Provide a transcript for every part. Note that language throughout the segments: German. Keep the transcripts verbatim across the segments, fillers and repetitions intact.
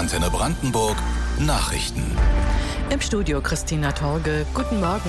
Antenne Brandenburg Nachrichten. Im Studio Christina Torge. Guten Morgen.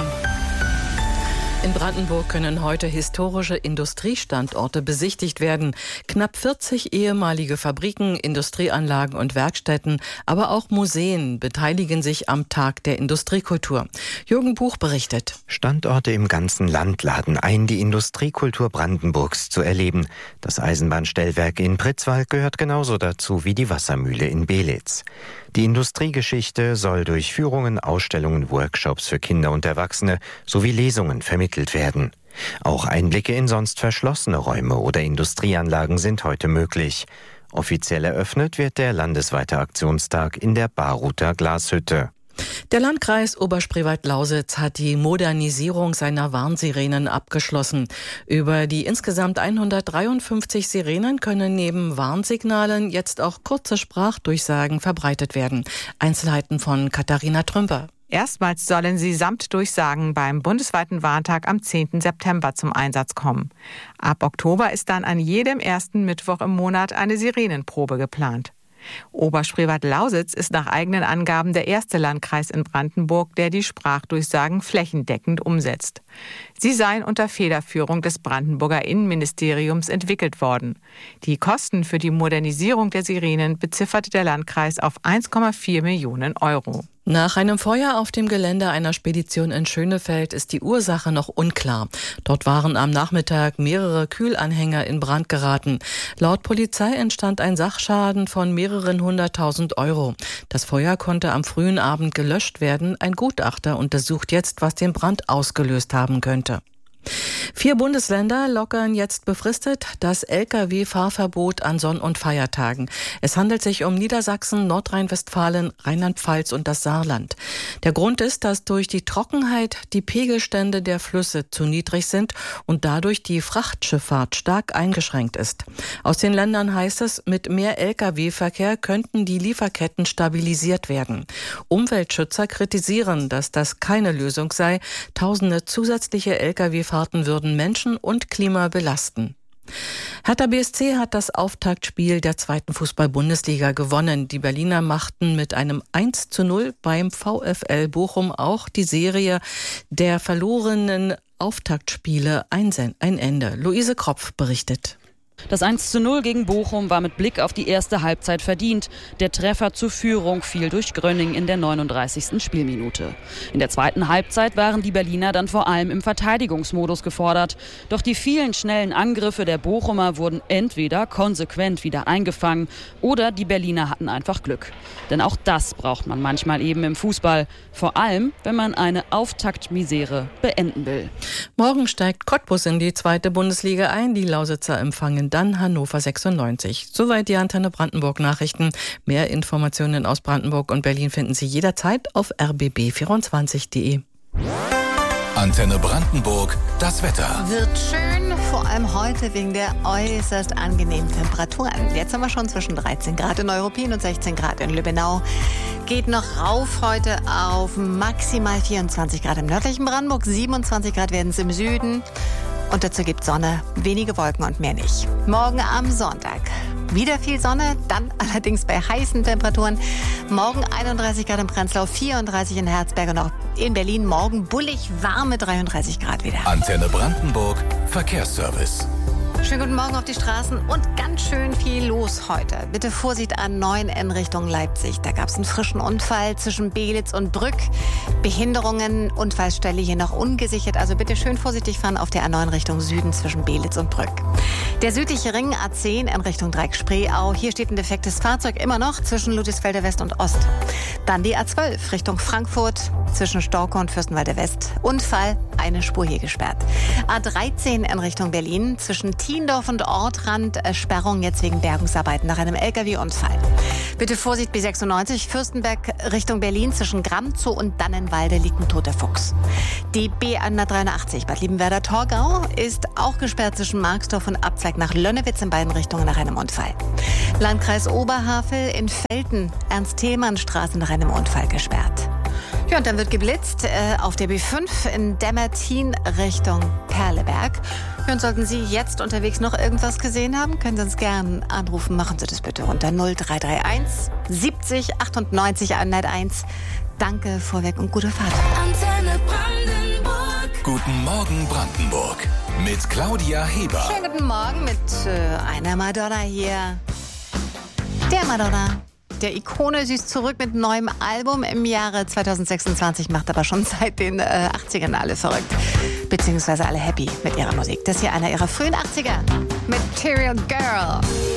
In Brandenburg können heute historische Industriestandorte besichtigt werden. Knapp vierzig ehemalige Fabriken, Industrieanlagen und Werkstätten, aber auch Museen beteiligen sich am Tag der Industriekultur. Jürgen Buch berichtet. Standorte im ganzen Land laden ein, die Industriekultur Brandenburgs zu erleben. Das Eisenbahnstellwerk in Pritzwalk gehört genauso dazu wie die Wassermühle in Belitz. Die Industriegeschichte soll durch Führungen, Ausstellungen, Workshops für Kinder und Erwachsene sowie Lesungen vermittelt werden. Auch Einblicke in sonst verschlossene Räume oder Industrieanlagen sind heute möglich. Offiziell eröffnet wird der landesweite Aktionstag in der Baruther Glashütte. Der Landkreis Oberspreewald-Lausitz hat die Modernisierung seiner Warnsirenen abgeschlossen. Über die insgesamt hundertdreiundfünfzig Sirenen können neben Warnsignalen jetzt auch kurze Sprachdurchsagen verbreitet werden. Einzelheiten von Katharina Trümper. Erstmals sollen sie samt Durchsagen beim bundesweiten Warntag am zehnten September zum Einsatz kommen. Ab Oktober ist dann an jedem ersten Mittwoch im Monat eine Sirenenprobe geplant. Oberspreewald-Lausitz ist nach eigenen Angaben der erste Landkreis in Brandenburg, der die Sprachdurchsagen flächendeckend umsetzt. Sie seien unter Federführung des Brandenburger Innenministeriums entwickelt worden. Die Kosten für die Modernisierung der Sirenen bezifferte der Landkreis auf eins Komma vier Millionen Euro. Nach einem Feuer auf dem Gelände einer Spedition in Schönefeld ist die Ursache noch unklar. Dort waren am Nachmittag mehrere Kühlanhänger in Brand geraten. Laut Polizei entstand ein Sachschaden von mehreren hunderttausend Euro. Das Feuer konnte am frühen Abend gelöscht werden. Ein Gutachter untersucht jetzt, was den Brand ausgelöst haben könnte. Vier Bundesländer lockern jetzt befristet das L K W-Fahrverbot an Sonn- und Feiertagen. Es handelt sich um Niedersachsen, Nordrhein-Westfalen, Rheinland-Pfalz und das Saarland. Der Grund ist, dass durch die Trockenheit die Pegelstände der Flüsse zu niedrig sind und dadurch die Frachtschifffahrt stark eingeschränkt ist. Aus den Ländern heißt es, mit mehr L K W-Verkehr könnten die Lieferketten stabilisiert werden. Umweltschützer kritisieren, dass das keine Lösung sei. Tausende zusätzliche L K W-Fahrten würden Menschen und Klima belasten. Hertha B S C hat das Auftaktspiel der zweiten Fußball-Bundesliga gewonnen. Die Berliner machten mit einem eins zu null beim VfL Bochum auch die Serie der verlorenen Auftaktspiele ein Ende. Luise Kropf berichtet. Das eins zu null gegen Bochum war mit Blick auf die erste Halbzeit verdient. Der Treffer zur Führung fiel durch Grönning in der neununddreißigsten Spielminute. In der zweiten Halbzeit waren die Berliner dann vor allem im Verteidigungsmodus gefordert. Doch die vielen schnellen Angriffe der Bochumer wurden entweder konsequent wieder eingefangen oder die Berliner hatten einfach Glück. Denn auch das braucht man manchmal eben im Fußball. Vor allem, wenn man eine Auftaktmisere beenden will. Morgen steigt Cottbus in die zweite Bundesliga ein. Die Lausitzer empfangen dann Hannover sechsundneunzig. Soweit die Antenne Brandenburg Nachrichten. Mehr Informationen aus Brandenburg und Berlin finden Sie jederzeit auf r b b vierundzwanzig punkt d e. Antenne Brandenburg, das Wetter. Wird schön, vor allem heute wegen der äußerst angenehmen Temperaturen. Jetzt haben wir schon zwischen dreizehn Grad in Neuruppin und sechzehn Grad in Lübbenau. Geht noch rauf heute auf maximal vierundzwanzig Grad im nördlichen Brandenburg, siebenundzwanzig Grad werden es im Süden. Und dazu gibt Sonne, wenige Wolken und mehr nicht. Morgen am Sonntag wieder viel Sonne, dann allerdings bei heißen Temperaturen. Morgen einunddreißig Grad in Prenzlau, vierunddreißig in Herzberg und auch in Berlin. Morgen bullig warme dreiunddreißig Grad wieder. Antenne Brandenburg, Verkehrsservice. Schönen guten Morgen auf die Straßen und ganz schön viel los heute. Bitte Vorsicht A neun in Richtung Leipzig. Da gab es einen frischen Unfall zwischen Belitz und Brück. Behinderungen, Unfallstelle hier noch ungesichert. Also bitte schön vorsichtig fahren auf der A neun Richtung Süden zwischen Belitz und Brück. Der südliche Ring A zehn in Richtung Dreieck-Spreeau. Hier steht ein defektes Fahrzeug immer noch zwischen Ludwigsfelder West und Ost. Dann die A zwölf Richtung Frankfurt zwischen Storkow und Fürstenwalder West. Unfall, eine Spur hier gesperrt. A dreizehn in Richtung Berlin zwischen Tiendorf und Ortrand. Sperrung jetzt wegen Bergungsarbeiten nach einem L K W-Unfall. Bitte Vorsicht B sechsundneunzig Fürstenberg Richtung Berlin zwischen Gramzow und Dannenwalde liegt ein toter Fuchs. Die B hundertdreiundachtzig Bad Liebenwerda-Torgau ist auch gesperrt zwischen Marxdorf und Abzweig nach Lönnewitz in beiden Richtungen nach einem Unfall. Landkreis Oberhavel in Velten Ernst-Thälmann-Straße nach einem Unfall gesperrt. Ja, und dann wird geblitzt äh, auf der B fünf in Demmertin Richtung Perleberg. Ja, und sollten Sie jetzt unterwegs noch irgendwas gesehen haben, können Sie uns gerne anrufen. Machen Sie das bitte unter null drei drei eins siebzig achtundneunzig hunderteins. Danke, vorweg und gute Fahrt. Antenne Brandenburg. Guten Morgen Brandenburg. Mit Claudia Heber. Schönen guten Morgen mit äh, einer Madonna hier. Der Madonna. Der Ikone, sie ist zurück mit neuem Album im Jahre zweitausendsechsundzwanzig, macht aber schon seit den äh, achtzigern alle verrückt. Beziehungsweise alle happy mit ihrer Musik. Das ist hier einer ihrer frühen achtziger. Material Girl.